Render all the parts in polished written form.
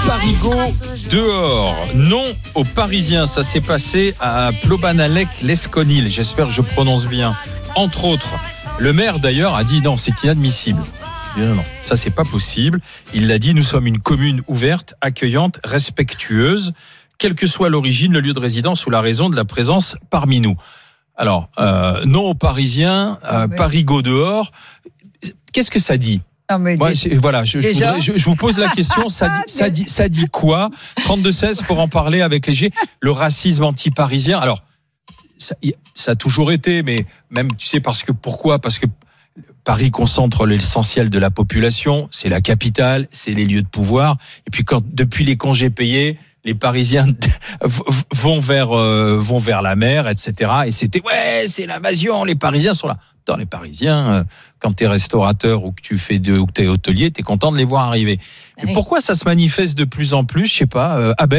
Parigot dehors. Non aux Parisiens. Ça s'est passé à Plobanalec-Lesconil. J'espère que je prononce bien. Entre autres, le maire d'ailleurs a dit non, c'est inadmissible. Non, ça c'est pas possible. Il l'a dit, nous sommes une commune ouverte, accueillante, respectueuse, quelle que soit l'origine, le lieu de résidence ou la raison de la présence parmi nous. Alors, non aux Parisiens, Parigot dehors. Qu'est-ce que ça dit ? Non, mais ouais, voilà, je vous pose la question, ça dit quoi ? 32-16 pour en parler avec léger. Le racisme anti-parisien, alors, ça a toujours été, mais même, tu sais, pourquoi ? Parce que Paris concentre l'essentiel de la population, c'est la capitale, c'est les lieux de pouvoir. Et puis depuis les congés payés, les Parisiens vont vers la mer, etc. Et c'est l'invasion, les Parisiens sont là. Dans les Parisiens, quand t'es restaurateur ou que tu fais ou que t'es hôtelier, t'es content de les voir arriver. Mais pourquoi ça se manifeste de plus en plus ? Je sais pas, Abel ?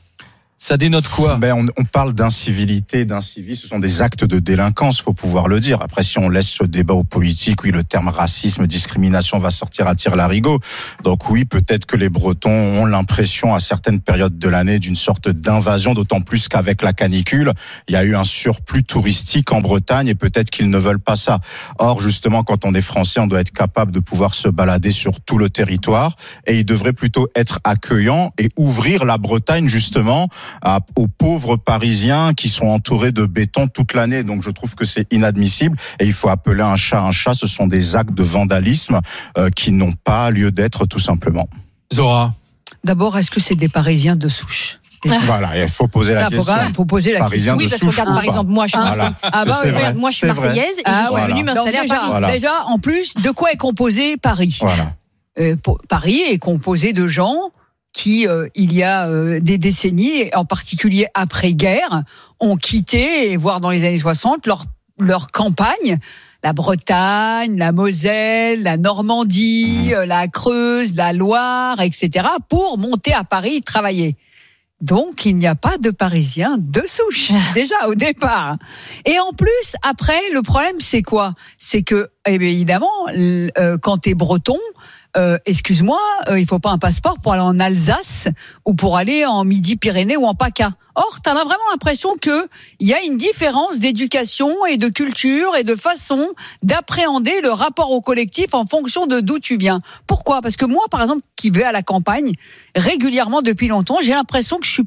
Ça dénote quoi ? On parle d'incivilité, d'incivisme. Ce sont des actes de délinquance, faut pouvoir le dire. Après, si on laisse ce débat aux politiques, oui, le terme racisme, discrimination va sortir à tire-larigot. Donc oui, peut-être que les Bretons ont l'impression à certaines périodes de l'année d'une sorte d'invasion, d'autant plus qu'avec la canicule, il y a eu un surplus touristique en Bretagne et peut-être qu'ils ne veulent pas ça. Or, justement, quand on est français, on doit être capable de pouvoir se balader sur tout le territoire et il devrait plutôt être accueillant et ouvrir la Bretagne, justement, aux pauvres Parisiens qui sont entourés de béton toute l'année. Donc je trouve que c'est inadmissible et il faut appeler un chat. Ce sont des actes de vandalisme qui n'ont pas lieu d'être, tout simplement. Zora. D'abord, est-ce que c'est des Parisiens de souche ? Voilà, il faut poser la question. Il faut poser la Parisiens question. de Oui, parce que regarde, par exemple, moi, je suis Marseillaise. Moi, je suis Marseillaise et je suis venue m'installer à Paris. Voilà. Déjà, en plus, de quoi est composé Paris ? Voilà. Paris est composé de gens qui, il y a des décennies, en particulier après-guerre, ont quitté, voire dans les années 60, leur campagne, la Bretagne, la Moselle, la Normandie, la Creuse, la Loire, etc., pour monter à Paris et travailler. Donc, il n'y a pas de Parisiens de souche, déjà, au départ. Et en plus, après, le problème, c'est quoi ? C'est que, évidemment, quand t'es breton, excuse-moi, il faut pas un passeport pour aller en Alsace ou pour aller en Midi-Pyrénées ou en PACA. Or, t'as vraiment l'impression que il y a une différence d'éducation et de culture et de façon d'appréhender le rapport au collectif en fonction de d'où tu viens. Pourquoi ? Parce que moi, par exemple, qui vais à la campagne régulièrement depuis longtemps, j'ai l'impression que je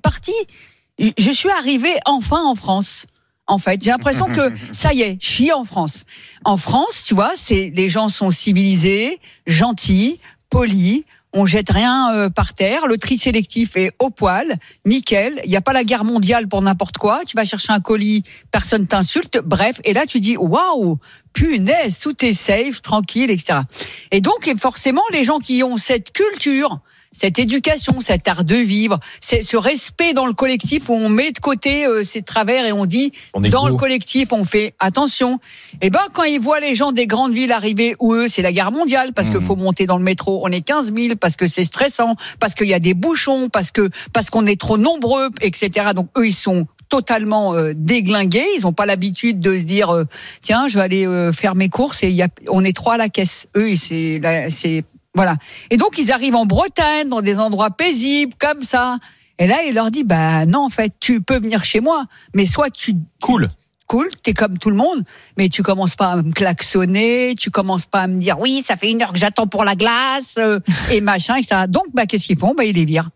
suis arrivée enfin en France. En fait, j'ai l'impression que ça y est, je suis en France. En France, tu vois, les gens sont civilisés, gentils, polis. On jette rien par terre. Le tri sélectif est au poil, nickel. Il y a pas la guerre mondiale pour n'importe quoi. Tu vas chercher un colis, personne t'insulte. Bref, et là tu dis waouh, punaise, tout est safe, tranquille, etc. Et donc forcément, les gens qui ont cette culture, cette éducation, cet art de vivre, ce respect dans le collectif où on met de côté ses travers et on dit le collectif on fait attention. Et quand ils voient les gens des grandes villes arriver où eux c'est la guerre mondiale parce que faut monter dans le métro, on est 15 000 parce que c'est stressant, parce qu'il y a des bouchons, parce qu'on est trop nombreux, etc. Donc eux ils sont totalement déglingués, ils n'ont pas l'habitude de se dire tiens je vais aller faire mes courses et on est 3 à la caisse. Eux c'est voilà. Et donc, ils arrivent en Bretagne, dans des endroits paisibles, comme ça. Et là, il leur dit, non, en fait, tu peux venir chez moi, mais soit Cool, t'es comme tout le monde, mais tu commences pas à me klaxonner, tu commences pas à me dire, oui, ça fait 1 heure que j'attends pour la glace, et machin, etc. Donc, qu'est-ce qu'ils font ? Ils les virent.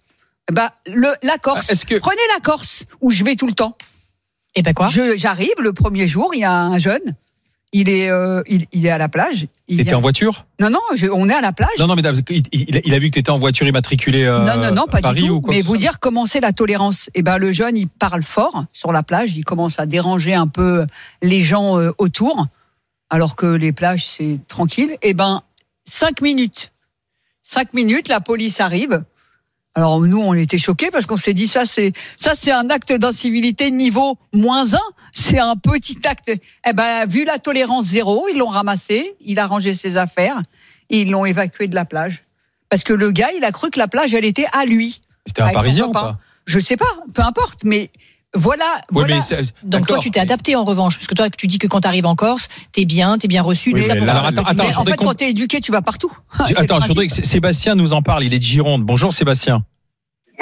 La Corse. Prenez la Corse, où je vais tout le temps. Et quoi ? J'arrive, le premier jour, il y a un jeune. Il est à la plage. T'étais en voiture ? Non, on est à la plage. Non, mais il a vu que t'étais en voiture immatriculée non, pas Paris du tout. ou quoi ? Mais vous dire comment c'est la tolérance. Le jeune, il parle fort sur la plage. Il commence à déranger un peu les gens autour, alors que les plages, c'est tranquille. 5 minutes. 5 minutes, la police arrive. Alors nous, on était choqués parce qu'on s'est dit ça c'est un acte d'incivilité niveau -1. C'est un petit acte. Vu la tolérance 0, ils l'ont ramassé, il a rangé ses affaires et ils l'ont évacué de la plage. Parce que le gars, il a cru que la plage, elle était à lui. C'était un Parisien ou pas ? Je sais pas, peu importe, mais voilà. Donc toi, tu t'es adapté en revanche, parce que toi, tu dis que quand tu arrives en Corse, t'es bien reçu. Oui, en fait, quand t'es éduqué, tu vas partout. Attends, je voudrais que Sébastien nous en parle. Il est de Gironde. Bonjour Sébastien.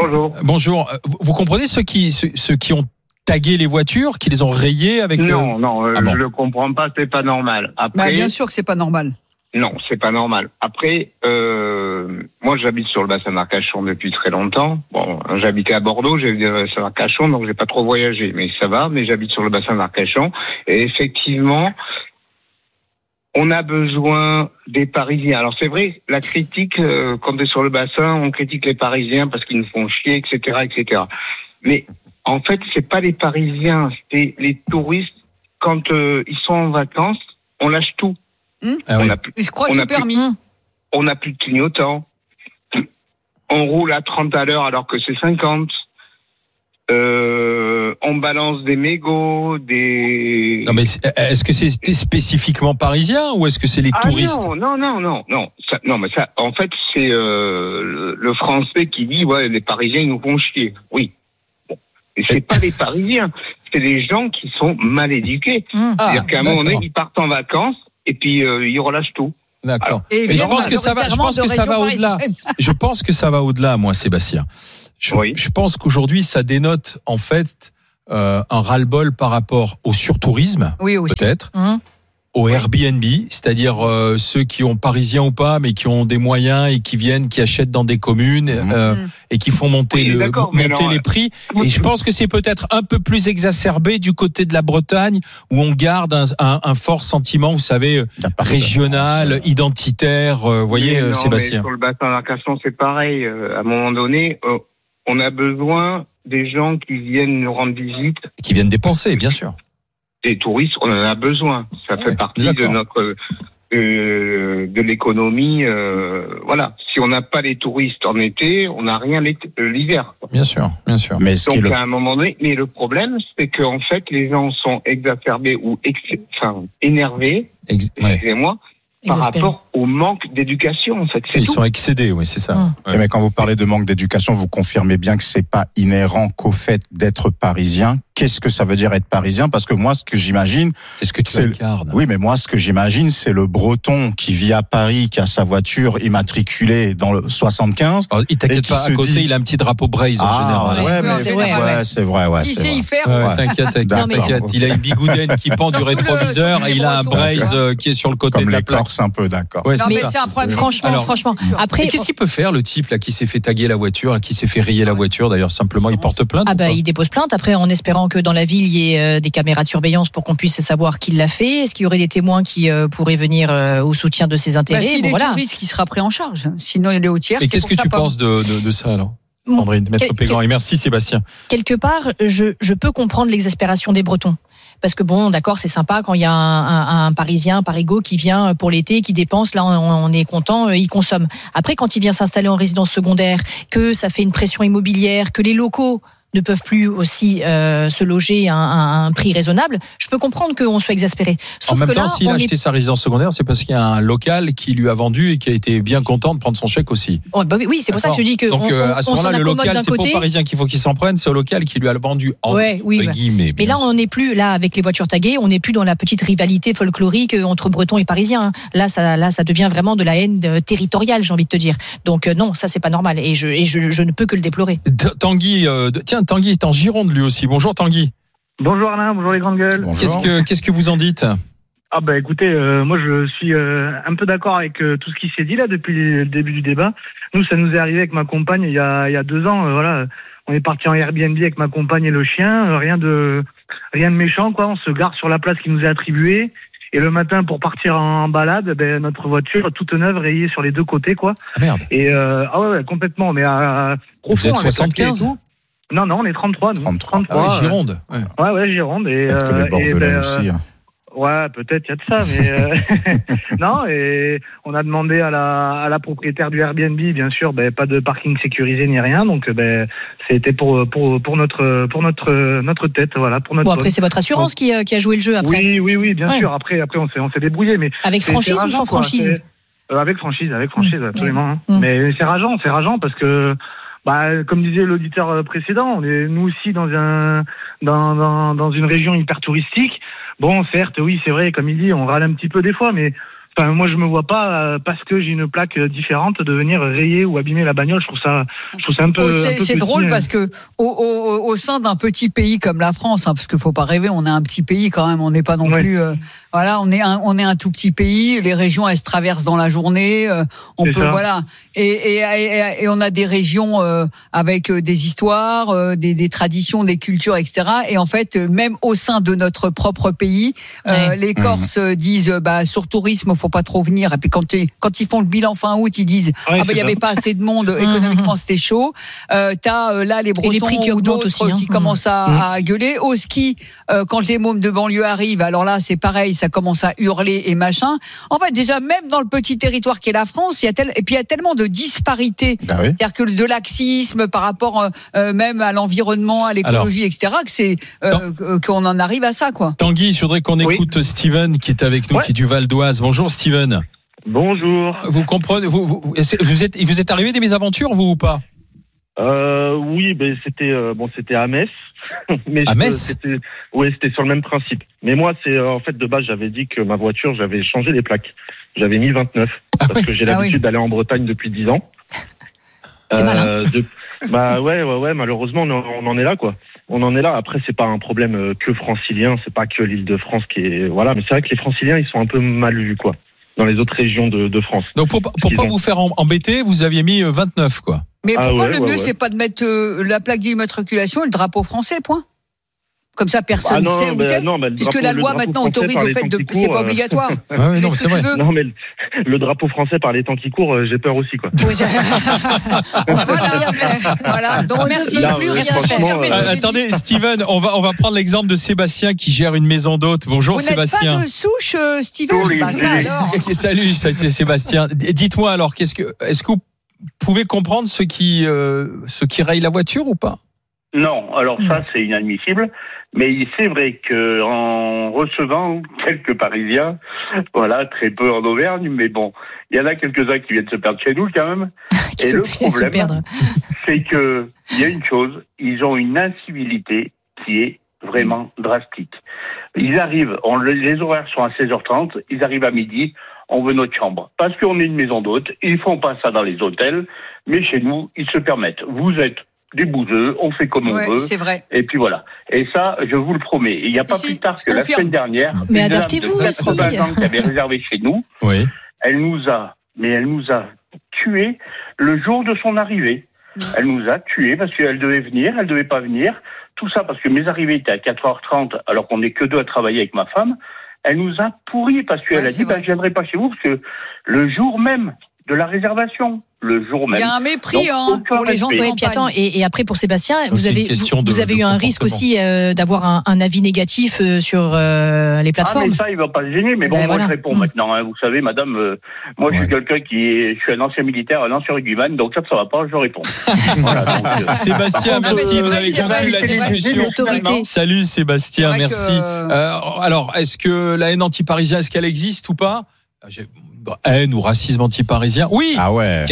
Bonjour. Vous comprenez ceux qui ont tagué les voitures, qui les ont rayées avec... Non, je le comprends pas, c'est pas normal. Après, bien sûr que c'est pas normal. Non, c'est pas normal. Après, moi j'habite sur le bassin d'Arcachon depuis très longtemps. Bon, j'habitais à Bordeaux, j'ai vu le bassin d'Arcachon, donc j'ai pas trop voyagé, mais ça va, mais j'habite sur le bassin d'Arcachon. Et effectivement, on a besoin des Parisiens. Alors c'est vrai, la critique, quand on est sur le bassin, on critique les Parisiens parce qu'ils nous font chier, etc., etc. Mais en fait, c'est pas les Parisiens, c'est les touristes. Quand ils sont en vacances, on lâche tout. Ils se croient tout permis. On n'a plus de clignotants. On roule à 30 à l'heure alors que c'est 50. On balance des mégots, des... Non, mais est-ce que c'est spécifiquement parisien ou est-ce que c'est les touristes? Non. Mais ça, en fait, c'est le français qui dit, ouais, les Parisiens, ils nous font chier. Oui. Bon. Et c'est pas les Parisiens. C'est les gens qui sont mal éduqués. C'est-à-dire qu'à un moment donné, ils partent en vacances et puis ils relâchent tout. D'accord. Mais je pense que ça va au-delà. Je pense que ça va au-delà, moi, Sébastien. Je pense qu'aujourd'hui, ça dénote en fait un ras-le-bol par rapport au surtourisme, peut-être, au Airbnb, c'est-à-dire ceux qui ont parisiens ou pas, mais qui ont des moyens et qui viennent, qui achètent dans des communes et qui font monter les prix. Et je pense que c'est peut-être un peu plus exacerbé du côté de la Bretagne, où on garde un fort sentiment, vous savez, régional, identitaire. Voyez, Sébastien. Sur le bassin d'Arcachon, c'est pareil. À un moment donné, on a besoin des gens qui viennent nous rendre visite. Qui viennent dépenser, bien sûr. Des touristes, on en a besoin. Ça fait partie de notre de l'économie. Voilà. Si on n'a pas les touristes en été, on n'a rien l'hiver. Bien sûr. Mais donc à un moment donné, mais le problème, c'est qu'en fait, les gens sont exacerbés ou énervés. Excusez-moi. Par rapport au manque d'éducation, en fait. Ils sont excédés, oui, c'est ça. Mais quand vous parlez de manque d'éducation, vous confirmez bien que c'est pas inhérent qu'au fait d'être parisien. Qu'est-ce que ça veut dire être parisien? Parce que moi, ce que j'imagine, c'est ce que tu incarnes. Oui, mais moi, ce que j'imagine, c'est le Breton qui vit à Paris, qui a sa voiture immatriculée dans le 75. Alors, il t'inquiète pas, à côté, il a un petit drapeau Braise en général. C'est vrai. Il sait y faire. T'inquiète. Il a une bigoudaine qui pend du rétroviseur et il a un Braise qui est sur le côté de la plaque. Un peu, d'accord. Ouais, mais c'est un problème. Franchement. Après, qu'est-ce qu'il peut faire, le type là qui s'est fait taguer la voiture, qui s'est fait rayer la voiture? D'ailleurs, simplement, il porte plainte. Il dépose plainte. Après, en espérant que dans la ville il y ait des caméras de surveillance pour qu'on puisse savoir qui l'a fait. Est-ce qu'il y aurait des témoins qui pourraient venir au soutien de ses intérêts? Si les touristes qui sera pris en charge. Sinon, il est au tiers. Et qu'est-ce que tu penses de ça alors? Sandrine, Maître Pégrand, et merci Sébastien. Quelque part, je peux comprendre l'exaspération des Bretons. Parce que bon, d'accord, c'est sympa quand il y a un Parisien, un Parigot qui vient pour l'été, qui dépense, là on est content, il consomme. Après, quand il vient s'installer en résidence secondaire, que ça fait une pression immobilière, que les locaux ne peuvent plus aussi se loger à un prix raisonnable, je peux comprendre qu'on soit exaspéré. Sauf en même temps, s'il a acheté sa résidence secondaire, c'est parce qu'il y a un local qui lui a vendu et qui a été bien content de prendre son chèque aussi. Oui, c'est pour ça que je dis que donc à ce moment-là, le local, c'est pas aux Parisiens qu'il faut qu'il s'en prenne, c'est au local qui lui a vendu guillemets. Mais là, on n'est plus là avec les voitures taguées, on n'est plus dans la petite rivalité folklorique entre Bretons et Parisiens. Là, ça devient vraiment de la haine territoriale, j'ai envie de te dire. Donc non, ça c'est pas normal et je ne peux que le déplorer. Tanguy, Tanguy est en Gironde lui aussi. Bonjour Tanguy. Bonjour Alain, bonjour les grandes gueules. Qu'est-ce que vous en dites? Écoutez, moi je suis un peu d'accord avec tout ce qui s'est dit là depuis le début du débat. Nous, ça nous est arrivé avec ma compagne il y a 2 ans. On est parti en Airbnb avec ma compagne et le chien. Rien de méchant quoi. On se gare sur la place qui nous est attribuée. Et le matin, pour partir en balade, notre voiture toute neuve, rayée sur les 2 côtés quoi. Ah merde. Et complètement. Mais vous êtes 75? Non, on est 33, nous. 33. Ah oui, Gironde. Ouais, Gironde. Et les Bordelais aussi. Ouais, peut-être, il y a de ça, mais non, et on a demandé à la propriétaire du Airbnb, bien sûr, pas de parking sécurisé ni rien, donc c'était pour notre tête, voilà, pour notre. Bon, après c'est votre assurance qui a joué le jeu après. Oui, bien sûr. Après on s'est débrouillé, mais avec franchise ou sans franchise? Avec franchise, absolument. Mais c'est rageant parce que. Comme disait l'auditeur précédent, on est nous aussi dans une région hyper touristique. Bon, certes, oui, c'est vrai, comme il dit, on râle un petit peu des fois, mais Enfin, moi, je me vois pas, parce que j'ai une plaque différente, de venir rayer ou abîmer la bagnole. Je trouve ça un peu. C'est drôle parce que au sein d'un petit pays comme la France, parce qu'il faut pas rêver, on est un petit pays quand même. On n'est pas non plus. Voilà, on est un tout petit pays. Les régions, elles se traversent dans la journée. Voilà. Et on a des régions avec des histoires, des traditions, des cultures, etc. Et en fait, même au sein de notre propre pays, les Corses disent sur tourisme, faut pas trop venir. Et puis quand ils font le bilan fin août, ils disent il y avait pas assez de monde, économiquement c'était chaud. T'as là les Bretons ou d'autres aussi, qui commencent à gueuler. Au ski, quand les mômes de banlieue arrivent, alors là c'est pareil, ça commence à hurler et machin. En fait, déjà même dans le petit territoire qu'est la France, et puis il y a tellement de disparités, c'est-à-dire que de laxisme par rapport même à l'environnement, à l'écologie, etc. Que c'est qu'on en arrive à ça, quoi. Tanguy, je voudrais qu'on écoute Steven qui est avec nous, qui est du Val d'Oise. Bonjour Steven. Bonjour. Vous comprenez, vous êtes arrivé des mésaventures, vous, ou pas? Oui, c'était à Metz. Mais à Metz? C'était sur le même principe. Mais moi, en fait, de base, j'avais dit que ma voiture, j'avais changé les plaques. J'avais mis 29. Parce que j'ai l'habitude d'aller en Bretagne depuis 10 ans. C'est malin. Ouais, malheureusement, on en est là, quoi. On en est là. Après, c'est pas un problème que francilien, c'est pas que l'Île-de-France qui est, voilà. Mais c'est vrai que les franciliens, ils sont un peu mal vus, quoi, dans les autres régions de France. Donc, pour pas vous faire embêter, vous aviez mis 29, quoi. Mais pourquoi le mieux, c'est pas de mettre la plaque d'immatriculation et le drapeau français, point? Comme ça, personne ne sait où t'es. Puisque la loi maintenant autorise au fait de. C'est pas obligatoire. Oui, non, c'est vrai. Non, mais le drapeau français par les temps qui courent, j'ai peur aussi, quoi. Voilà. Donc merci. Plus rien faire. Attendez, Steven, on va prendre l'exemple de Sébastien qui gère une maison d'hôtes. Bonjour Sébastien. Vous n'êtes pas de souche, Steven? Ça alors. Salut, c'est Sébastien. Dites-moi alors, est-ce que vous pouvez comprendre ceux qui rayent la voiture ou pas? Non, alors ça c'est inadmissible, mais c'est vrai que en recevant quelques Parisiens, voilà, très peu en Auvergne, mais bon, il y en a quelques-uns qui viennent se perdre chez nous quand même. Et le problème, c'est que il y a une chose, ils ont une incivilité qui est vraiment drastique. Ils arrivent, les horaires sont à 16h30, ils arrivent à midi, on veut notre chambre. Parce qu'on est une maison d'hôtes, ils font pas ça dans les hôtels, mais chez nous, ils se permettent. Vous êtes des bouseux, on fait comme on veut. C'est vrai. Et puis voilà. Et ça, je vous le promets. Il n'y a pas plus tard que la semaine dernière, mais une dame adaptez-vous de 80 ans qui avait réservé chez nous, elle nous a tués le jour de son arrivée. Elle nous a tués parce qu'elle devait venir, elle devait pas venir. Tout ça parce que mes arrivées étaient à 4h30 alors qu'on n'est que deux à travailler avec ma femme. Elle nous a pourris parce qu'elle a dit je viendrai pas chez vous parce que le jour même de la réservation, le jour même. Il y a un mépris pour les gens de campagne. Puis attends, et après pour Sébastien, vous avez eu un risque aussi d'avoir un avis négatif sur les plateformes. Mais ça, il va pas se gêner. Mais bon, moi je réponds maintenant. Hein. Vous savez, madame, moi je suis quelqu'un je suis un ancien militaire, un ancien rugbyman, donc ça va pas, je réponds. Voilà, donc, Sébastien, merci, vous avez conclu la discussion. Salut Sébastien, merci. Alors, est-ce que la haine anti-parisienne, est-ce qu'elle existe ou pas? Haine ou racisme anti-parisien? Oui. Ah ouais.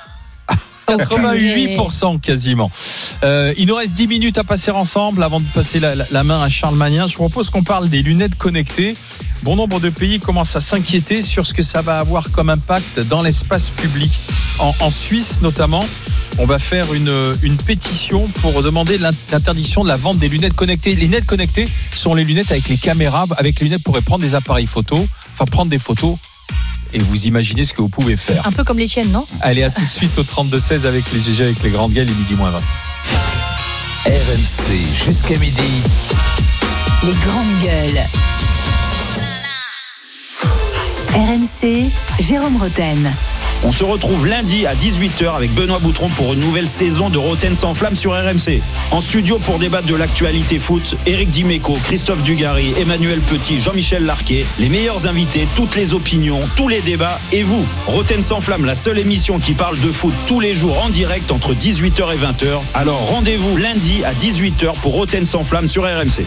88% quasiment. Il nous reste 10 minutes à passer ensemble avant de passer la main à Charles Magnin. Je propose qu'on parle des lunettes connectées. Bon nombre de pays commencent à s'inquiéter sur ce que ça va avoir comme impact dans l'espace public. En Suisse notamment, on va faire une pétition pour demander l'interdiction de la vente des lunettes connectées. Les lunettes connectées sont les lunettes avec les caméras. Avec les lunettes, vous pourrez prendre des appareils photo, prendre des photos. Et vous imaginez ce que vous pouvez faire. Un peu comme les tiennes, non? Allez, à tout de suite au 32-16 avec les GG, avec les grandes gueules et midi moins 20. RMC jusqu'à midi. Les grandes gueules. RMC, Jérôme Rotten. On se retrouve lundi à 18h avec Benoît Boutron pour une nouvelle saison de Rotten sans flamme sur RMC. En studio pour débattre de l'actualité foot, Éric Dimeco, Christophe Dugarry, Emmanuel Petit, Jean-Michel Larquet, les meilleurs invités, toutes les opinions, tous les débats et vous. Rotten sans flamme, la seule émission qui parle de foot tous les jours en direct entre 18h et 20h. Alors rendez-vous lundi à 18h pour Rotten sans flamme sur RMC.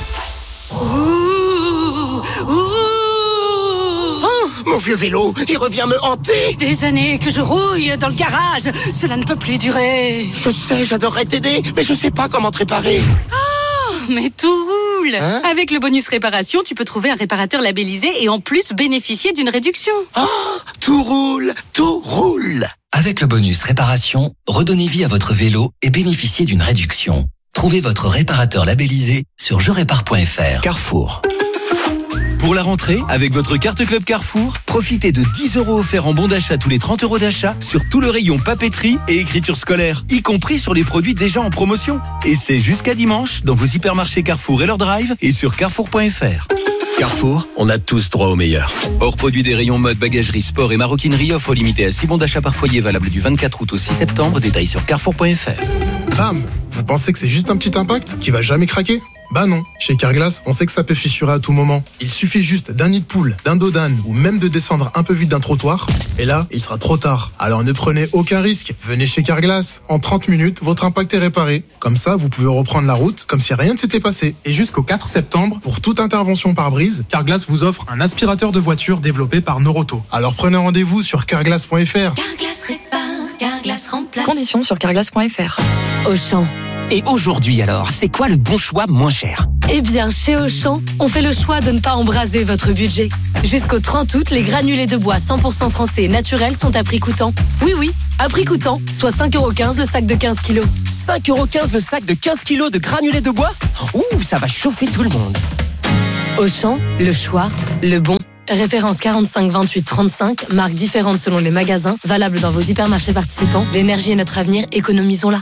Mon vieux vélo, il revient me hanter. Des années que je rouille dans le garage, cela ne peut plus durer. Je sais, j'adorerais t'aider, mais je sais pas comment te réparer. mais tout roule. Avec le bonus réparation, tu peux trouver un réparateur labellisé et en plus bénéficier d'une réduction. Oh, tout roule, tout roule. Avec le bonus réparation, redonnez vie à votre vélo et bénéficiez d'une réduction. Trouvez votre réparateur labellisé sur jerépare.fr. Carrefour. Pour la rentrée, avec votre carte Club Carrefour, profitez de 10 € offerts en bon d'achat tous les 30 € d'achat sur tout le rayon papeterie et écriture scolaire, y compris sur les produits déjà en promotion. Et c'est jusqu'à dimanche dans vos hypermarchés Carrefour et leur drive et sur carrefour.fr. Carrefour, on a tous droit au meilleur. Hors produit des rayons mode, bagagerie, sport et maroquinerie, offre limitée à 6 bons d'achat par foyer valable du 24 août au 6 septembre. Détails sur carrefour.fr. Bam! Vous pensez que c'est juste un petit impact qui va jamais craquer? Bah non, chez Carglass, on sait que ça peut fissurer à tout moment. Il suffit juste d'un nid de poule, d'un dos d'âne ou même de descendre un peu vite d'un trottoir. Et là, il sera trop tard. Alors ne prenez aucun risque. Venez chez Carglass. En 30 minutes, votre impact est réparé. Comme ça, vous pouvez reprendre la route comme si rien ne s'était passé. Et jusqu'au 4 septembre, pour toute intervention par brise, Carglass vous offre un aspirateur de voiture développé par Noroto. Alors prenez rendez-vous sur carglass.fr. Carglass répare, Carglass remplace. Conditions sur carglass.fr. Auchan. Et aujourd'hui alors, c'est quoi le bon choix moins cher? Eh bien, chez Auchan, on fait le choix de ne pas embraser votre budget. Jusqu'au 30 août, les granulés de bois 100% français et naturels sont à prix coûtant. Oui, à prix coûtant, soit 5,15 € le sac de 15 kilos. 5,15 € le sac de 15 kilos de granulés de bois? Ouh, ça va chauffer tout le monde. Auchan, le choix, le bon. Référence 45 28 35, marques différentes selon les magasins, valable dans vos hypermarchés participants. L'énergie est notre avenir, économisons-la.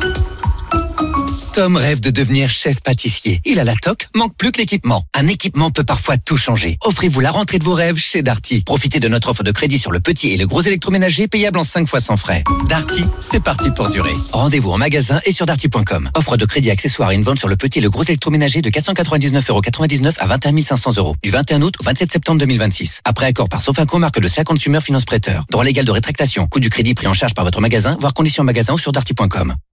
Tom rêve de devenir chef pâtissier. Il a la toque, manque plus que l'équipement. Un équipement peut parfois tout changer. Offrez-vous la rentrée de vos rêves chez Darty. Profitez de notre offre de crédit sur le petit et le gros électroménager payable en 5 fois sans frais. Darty, c'est parti pour durer. Rendez-vous en magasin et sur darty.com. Offre de crédit accessoire et une vente sur le petit et le gros électroménager de 499,99 € à 21 500 € du 21 août au 27 septembre 2026. Après accord par Sofinco, marque de CA Consumer Finance Prêteur. Droit légal de rétractation. Coût du crédit pris en charge par votre magasin, voire conditions magasin ou sur darty.com.